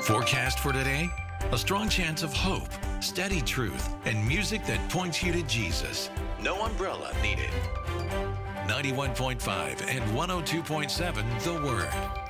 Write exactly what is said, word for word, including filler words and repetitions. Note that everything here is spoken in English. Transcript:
Forecast for today? A strong chance of hope, steady truth, and music that points you to Jesus. No umbrella needed. ninety-one point five and one oh two point seven The Word.